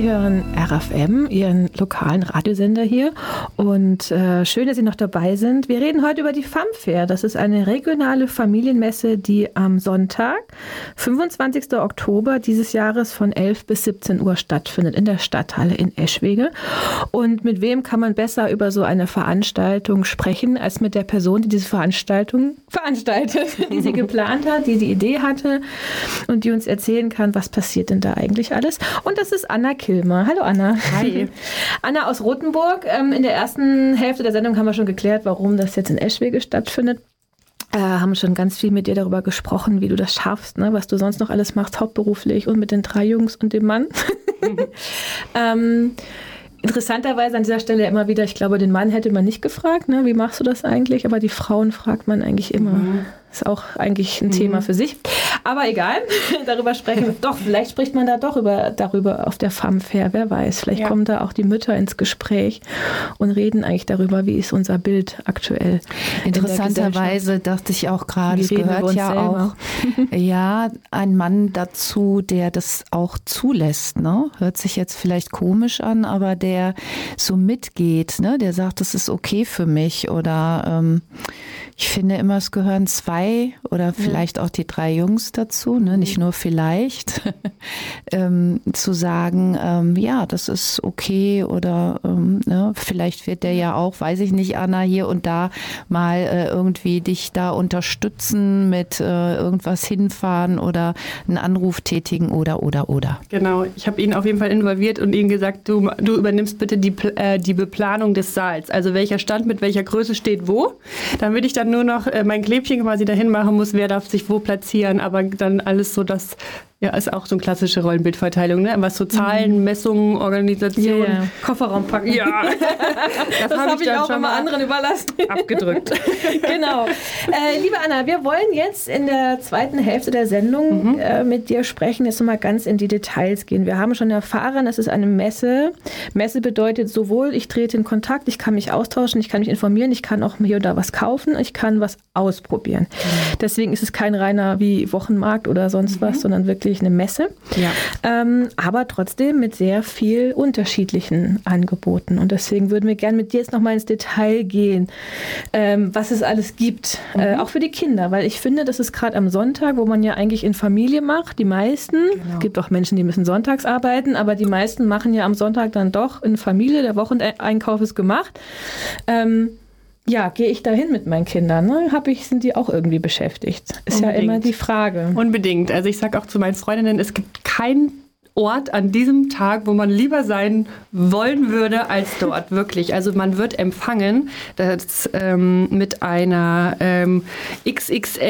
Sie hören RFM, Ihren lokalen Radiosender hier. Und schön, dass Sie noch dabei sind. Wir reden heute über die FAM-Fair. Das ist eine regionale Familienmesse, die am Sonntag, 25. Oktober dieses Jahres von 11 bis 17 Uhr stattfindet in der Stadthalle in Eschwege. Und mit wem kann man besser über so eine Veranstaltung sprechen, als mit der Person, die diese Veranstaltung veranstaltet, die sie geplant hat, die Idee hatte und die uns erzählen kann, was passiert denn da eigentlich alles. Und das ist Anna Kilmer. Hallo Anna. Hi. Anna aus Rothenburg. In der ersten Hälfte der Sendung haben wir schon geklärt, warum das jetzt in Eschwege stattfindet. Haben schon ganz viel mit dir darüber gesprochen, wie du das schaffst, ne? Was du sonst noch alles machst, hauptberuflich und mit den 3 Jungs und dem Mann. Interessanterweise an dieser Stelle immer wieder, ich glaube, den Mann hätte man nicht gefragt, ne? Wie machst du das eigentlich? Aber die Frauen fragt man eigentlich immer. Ist auch eigentlich ein Thema für sich. Aber egal, darüber sprechen wir. Doch, vielleicht spricht man da doch darüber auf der FAM-Fair, wer weiß. Vielleicht kommen da auch die Mütter ins Gespräch und reden eigentlich darüber, wie ist unser Bild aktuell. Interessanterweise dachte ich auch gerade, es gehört ja auch ein Mann dazu, der das auch zulässt. Ne? Hört sich jetzt vielleicht komisch an, aber der so mitgeht, ne? Der sagt, das ist okay für mich. Oder ich finde immer, es gehören 2 oder vielleicht auch die 3 Jungs dazu, ne? Nicht nur vielleicht, zu sagen, ja, das ist okay oder ne? Vielleicht wird der ja auch, weiß ich nicht, Anna, hier und da mal irgendwie dich da unterstützen mit irgendwas hinfahren oder einen Anruf tätigen oder. Genau, ich habe ihn auf jeden Fall involviert und ihm gesagt, du übernimmst bitte die Beplanung des Saals, also welcher Stand mit welcher Größe steht wo, damit ich dann nur noch mein Klebchen quasi dahin machen muss, wer darf sich wo platzieren, aber dann alles so, dass ist auch so eine klassische Rollenbildverteilung, ne? Was so Zahlen, Messungen, Organisation. Yeah. Kofferraum packen. Ja, das habe ich auch immer anderen überlassen. Abgedrückt. Genau. Liebe Anna, wir wollen jetzt in der zweiten Hälfte der Sendung mit dir sprechen, jetzt nochmal ganz in die Details gehen. Wir haben schon erfahren, es ist eine Messe. Messe bedeutet sowohl, ich trete in Kontakt, ich kann mich austauschen, ich kann mich informieren, ich kann auch hier oder was kaufen, ich kann was ausprobieren. Deswegen ist es kein reiner wie Wochenmarkt oder sonst was, sondern wirklich eine Messe, aber trotzdem mit sehr viel unterschiedlichen Angeboten. Und deswegen würden wir gerne mit dir jetzt nochmal ins Detail gehen, was es alles gibt, auch für die Kinder, weil ich finde, das ist gerade am Sonntag, wo man ja eigentlich in Familie macht, die meisten, es gibt auch Menschen, die müssen sonntags arbeiten, aber die meisten machen ja am Sonntag dann doch in Familie, der Wocheneinkauf ist gemacht. Gehe ich dahin mit meinen Kindern? Ne? Sind die auch irgendwie beschäftigt? Ist Unbedingt. Ja immer die Frage. Unbedingt. Also ich sage auch zu meinen Freundinnen, es gibt keinen Ort an diesem Tag, wo man lieber sein wollen würde als dort, wirklich. Also man wird empfangen mit einer XXL